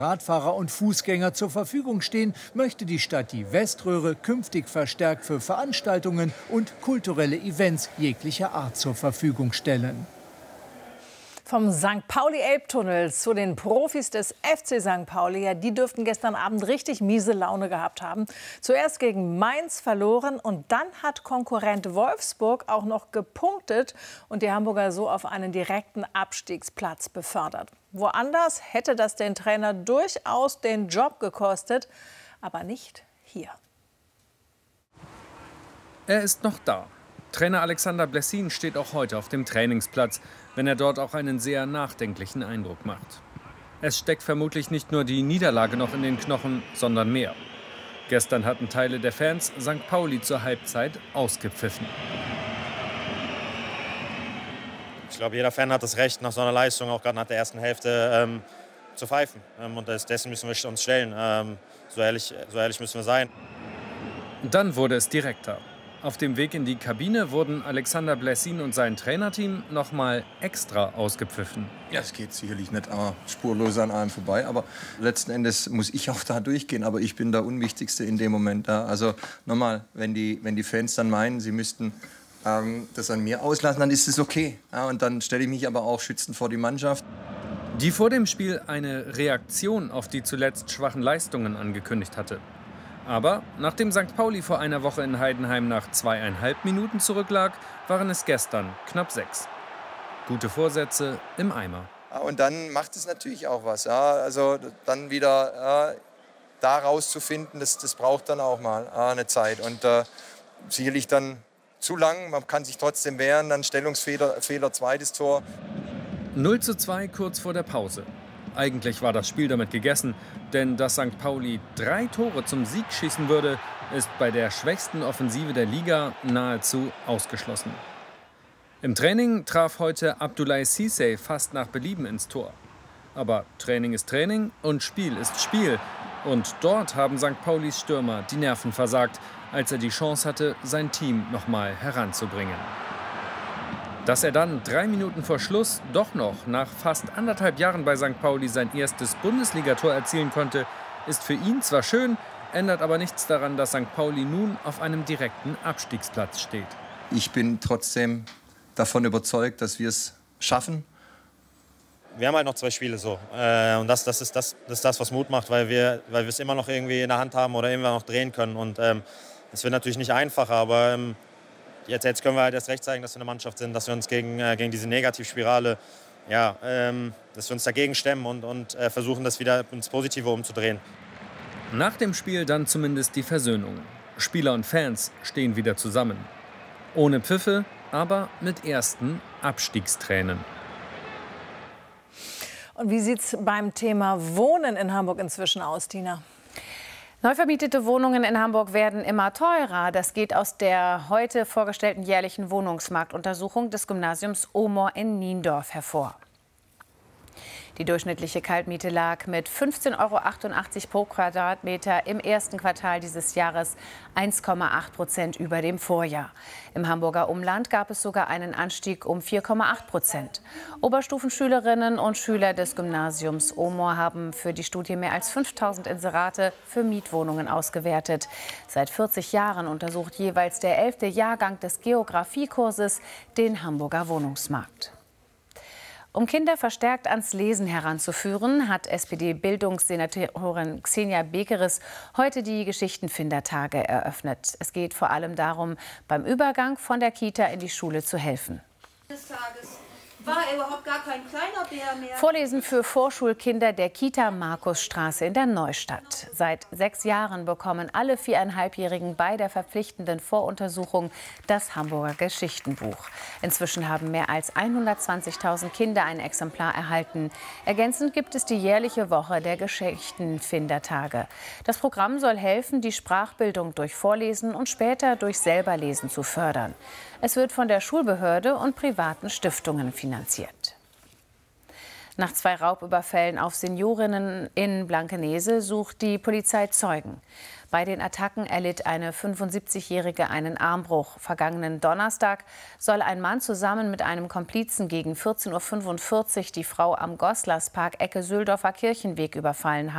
Radfahrer und Fußgänger zur Verfügung stehen, möchte die Stadt die Weströhre künftig verstärkt für Veranstaltungen und kulturelle Events jeglicher Art zur Verfügung stellen. Vom St. Pauli-Elbtunnel zu den Profis des FC St. Pauli. Ja, die dürften gestern Abend richtig miese Laune gehabt haben. Zuerst gegen Mainz verloren und dann hat Konkurrent Wolfsburg auch noch gepunktet und die Hamburger so auf einen direkten Abstiegsplatz befördert. Woanders hätte das den Trainer durchaus den Job gekostet, aber nicht hier. Er ist noch da. Trainer Alexander Blessin steht auch heute auf dem Trainingsplatz, wenn er dort auch einen sehr nachdenklichen Eindruck macht. Es steckt vermutlich nicht nur die Niederlage noch in den Knochen, sondern mehr. Gestern hatten Teile der Fans St. Pauli zur Halbzeit ausgepfiffen. Ich glaube, jeder Fan hat das Recht, nach so einer Leistung, auch gerade nach der ersten Hälfte, zu pfeifen. Und dessen müssen wir uns stellen. So ehrlich müssen wir sein. Dann wurde es direkter. Auf dem Weg in die Kabine wurden Alexander Blessin und sein Trainerteam noch mal extra ausgepfiffen. Ja, es geht sicherlich nicht spurlos an einem vorbei, aber letzten Endes muss ich auch da durchgehen. Aber ich bin der Unwichtigste in dem Moment da. Also nochmal, wenn die Fans dann meinen, sie müssten das an mir auslassen, dann ist es okay. Ja, und dann stelle ich mich aber auch schützend vor die Mannschaft. Die vor dem Spiel eine Reaktion auf die zuletzt schwachen Leistungen angekündigt hatte. Aber nachdem St. Pauli vor einer Woche in Heidenheim nach 2,5 Minuten zurücklag, waren es gestern knapp 6. Gute Vorsätze im Eimer. Und dann macht es natürlich auch was. Ja. Also dann wieder da rauszufinden, das braucht dann auch mal eine Zeit. Und sicherlich dann zu lang, man kann sich trotzdem wehren, dann Stellungsfehler, zweites Tor. 0:2 kurz vor der Pause. Eigentlich war das Spiel damit gegessen, denn dass St. Pauli 3 Tore zum Sieg schießen würde, ist bei der schwächsten Offensive der Liga nahezu ausgeschlossen. Im Training traf heute Abdoulaye Cissé fast nach Belieben ins Tor. Aber Training ist Training und Spiel ist Spiel. Und dort haben St. Paulis Stürmer die Nerven versagt, als er die Chance hatte, sein Team noch mal heranzubringen. Dass er dann 3 Minuten vor Schluss doch noch nach fast 1,5 Jahren bei St. Pauli sein erstes Bundesligator erzielen konnte, ist für ihn zwar schön, ändert aber nichts daran, dass St. Pauli nun auf einem direkten Abstiegsplatz steht. Ich bin trotzdem davon überzeugt, dass wir es schaffen. Wir haben halt noch 2 Spiele so. Und das ist das, was Mut macht, weil wir es immer noch irgendwie in der Hand haben oder immer noch drehen können. Und es wird natürlich nicht einfacher, aber Jetzt können wir halt erst recht zeigen, dass wir eine Mannschaft sind, dass wir uns gegen diese Negativspirale, dass wir uns dagegen stemmen und versuchen, das wieder ins Positive umzudrehen. Nach dem Spiel dann zumindest die Versöhnung. Spieler und Fans stehen wieder zusammen. Ohne Pfiffe, aber mit ersten Abstiegstränen. Und wie sieht es beim Thema Wohnen in Hamburg inzwischen aus, Tina? Neu vermietete Wohnungen in Hamburg werden immer teurer. Das geht aus der heute vorgestellten jährlichen Wohnungsmarktuntersuchung des Gymnasiums Omoor in Niendorf hervor. Die durchschnittliche Kaltmiete lag mit 15,88 € pro Quadratmeter im ersten Quartal dieses Jahres 1,8% über dem Vorjahr. Im Hamburger Umland gab es sogar einen Anstieg um 4,8%. Oberstufenschülerinnen und Schüler des Gymnasiums Omoor haben für die Studie mehr als 5.000 Inserate für Mietwohnungen ausgewertet. Seit 40 Jahren untersucht jeweils der 11. Jahrgang des Geografiekurses den Hamburger Wohnungsmarkt. Um Kinder verstärkt ans Lesen heranzuführen, hat SPD-Bildungssenatorin Xenia Bekeres heute die Geschichtenfindertage eröffnet. Es geht vor allem darum, beim Übergang von der Kita in die Schule zu helfen. War er überhaupt gar kein kleiner Bär mehr. Vorlesen für Vorschulkinder der Kita Markusstraße in der Neustadt. Seit 6 Jahren bekommen alle 4,5-Jährigen bei der verpflichtenden Voruntersuchung das Hamburger Geschichtenbuch. Inzwischen haben mehr als 120.000 Kinder ein Exemplar erhalten. Ergänzend gibt es die jährliche Woche der Geschichtenfindertage. Das Programm soll helfen, die Sprachbildung durch Vorlesen und später durch Selberlesen zu fördern. Es wird von der Schulbehörde und privaten Stiftungen finanziert. Nach 2 Raubüberfällen auf Seniorinnen in Blankenese sucht die Polizei Zeugen. Bei den Attacken erlitt eine 75-Jährige einen Armbruch. Vergangenen Donnerstag soll ein Mann zusammen mit einem Komplizen gegen 14:45 Uhr die Frau am Goslerspark Ecke Sühldorfer Kirchenweg überfallen haben.